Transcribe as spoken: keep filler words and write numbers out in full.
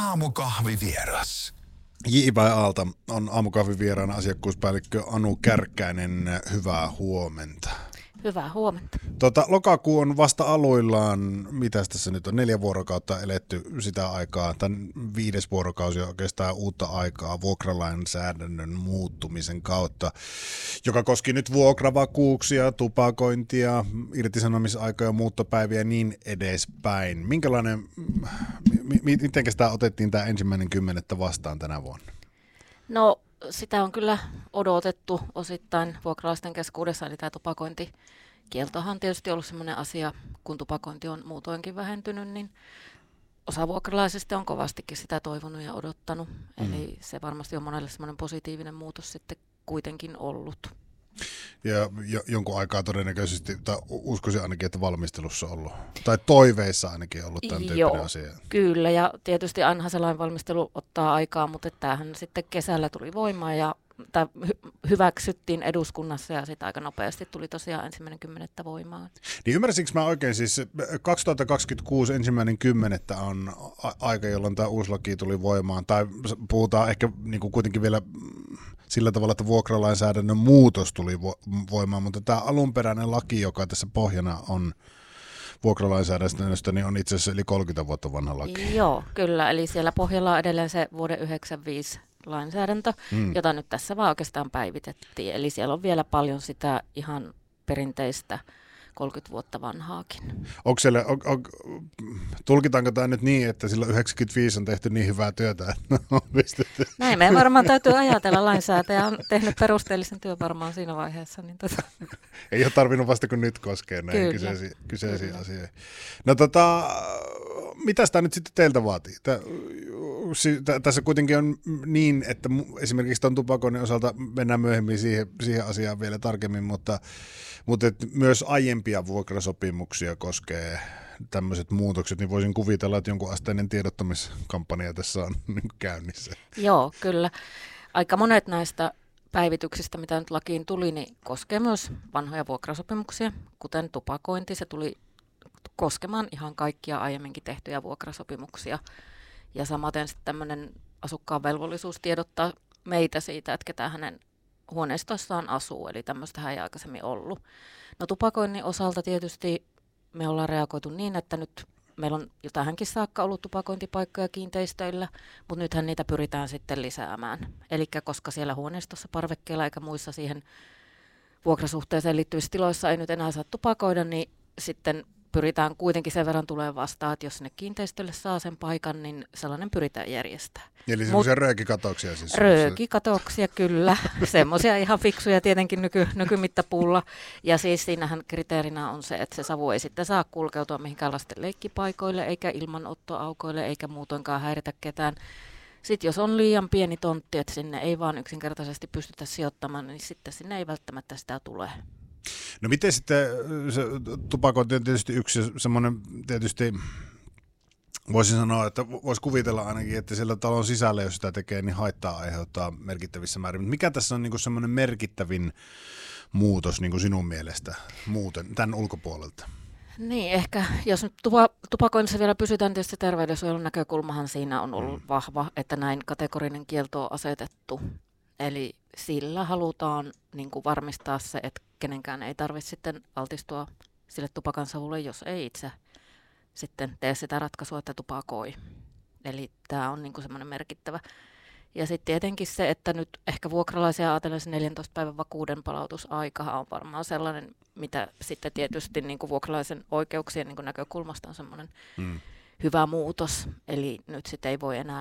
Aamukahvivieras. J. Aalta on aamukahvivieraana asiakkuuspäällikkö Anu Kärkkäinen. Hyvää huomenta. Hyvää huomenta. Tota, lokakuu on vasta aluillaan. Mitäs tässä nyt on? Neljä vuorokautta eletty sitä aikaa. Tämän viides vuorokausi on oikeastaan uutta aikaa vuokralainsäädännön muuttumisen kautta, joka koski nyt vuokravakuuksia, tupakointia, irtisanomisaikoja, muuttopäiviä ja niin edespäin. Minkälainen, m- miten tämä otettiin tämä ensimmäinen kymmenettä vastaan tänä vuonna? No sitä on kyllä odotettu osittain vuokralaisten keskuudessa, eli tämä tupakointikieltohan on tietysti ollut sellainen asia, kun tupakointi on muutoinkin vähentynyt, niin osa vuokralaisista on kovastikin sitä toivonut ja odottanut, mm. eli se varmasti on monelle sellainen positiivinen muutos sitten kuitenkin ollut. Ja jo, jonkun aikaa todennäköisesti, tai uskoisin ainakin, että valmistelussa on ollut, tai toiveissa ainakin ollut tämän tyyppinen Joo, asia. Kyllä, ja tietysti ainahan se lainvalmistelu ottaa aikaa, mutta tämähän sitten kesällä tuli voimaan ja tämä hy- hyväksyttiin eduskunnassa ja sitten aika nopeasti tuli tosiaan ensimmäinen kymmenettä voimaan. Niin ymmärsinkö mä oikein, siis kaksituhattakaksikymmentäkuusi ensimmäinen kymmenettä on a- aika, jolloin tämä uusi laki tuli voimaan, tai puhutaan ehkä niin kuin kuitenkin vielä sillä tavalla, että vuokralainsäädännön muutos tuli vo- voimaan, mutta tämä alunperäinen laki, joka tässä pohjana on vuokralainsäädännöstä, niin on itse asiassa yli kolmekymmentä vuotta vanha laki. Joo, kyllä, eli siellä pohjalla on edelleen se vuoden yhdeksänkymmentäviisi lainsäädäntö, mm. jota nyt tässä vaan oikeastaan päivitettiin. Eli siellä on vielä paljon sitä ihan perinteistä kolmekymmentä vuotta vanhaakin. Onko siellä, on, on, tulkitaanko tämä nyt niin, että silloin yhdeksänkymmentäviisi on tehty niin hyvää työtä, että on pistetty? Näin meidän varmaan täytyy ajatella. Lainsäätäjä on tehnyt perusteellisen työn varmaan siinä vaiheessa. Niin tota. Ei ole tarvinnut vasta kun nyt koskee näihin kyseisiin, kyseisiin asioihin. No tota, mitäs tämä nyt sitten teiltä vaatii? Tää, tässä kuitenkin on niin, että esimerkiksi tuon tupakoinnin osalta mennään myöhemmin siihen, siihen asiaan vielä tarkemmin, mutta, mutta myös aiempia vuokrasopimuksia koskee tämmöiset muutokset, niin voisin kuvitella, että jonkun asteinen tiedottamiskampanja tässä on niin käynnissä. Joo, kyllä. Aika monet näistä päivityksistä, mitä nyt lakiin tuli, niin koskee myös vanhoja vuokrasopimuksia, kuten tupakointi. Se tuli koskemaan ihan kaikkia aiemminkin tehtyjä vuokrasopimuksia. Ja samaten sitten tämmöinen asukkaan velvollisuus tiedottaa meitä siitä, että ketä hänen huoneistossaan asuu, eli tämmöistähän ei aikaisemmin ollut. No tupakoinnin osalta tietysti me ollaan reagoitu niin, että nyt meillä on jo tähänkin saakka ollut tupakointipaikkoja kiinteistöillä, mutta nythän niitä pyritään sitten lisäämään. Eli koska siellä huoneistossa, parvekkeella eikä muissa siihen vuokrasuhteeseen liittyvissä tiloissa ei nyt enää saa tupakoida, niin sitten pyritään kuitenkin sen verran tulee vastaan, että jos sinne kiinteistölle saa sen paikan, niin sellainen pyritään järjestämään. Eli semmoisia röökikatoksia siis? Röökikatoksia, kyllä. Semmoisia ihan fiksuja tietenkin nyky, nykymittapuulla. Ja siis siinähän kriteerinä on se, että se savu ei sitten saa kulkeutua mihinkään lasten leikkipaikoille, eikä ilmanottoaukoille, eikä muutoinkaan häiritä ketään. Sitten jos on liian pieni tontti, että sinne ei vaan yksinkertaisesti pystytä sijoittamaan, niin sitten sinne ei välttämättä sitä tule. No miten sitten, se tupakointi on tietysti yksi semmoinen, tietysti voisin sanoa, että voisi kuvitella ainakin, että siellä talon sisällä, jos sitä tekee, niin haittaa aiheuttaa merkittävissä määrin. Mikä tässä on niin kuin semmoinen merkittävin muutos niin kuin sinun mielestä muuten, tämän ulkopuolelta? Niin, ehkä jos nyt tupa, tupakoinnissa vielä pysytään, tietysti terveydensuojelun näkökulmahan siinä on ollut mm. vahva, että näin kategorinen kielto on asetettu. Eli sillä halutaan niin kuin varmistaa se, että kenenkään ei tarvitse sitten altistua sille tupakansavulle, jos ei itse sitten tee sitä ratkaisua, että tupakoi. Eli tämä on niin kuin semmoinen merkittävä. Ja sitten tietenkin se, että nyt ehkä vuokralaisia ajatellen se neljäntoista päivän vakuuden palautusaika on varmaan sellainen, mitä sitten tietysti niin kuin vuokralaisen oikeuksien niin kuin näkökulmasta on semmoinen mm. hyvä muutos. Eli nyt sitten ei voi enää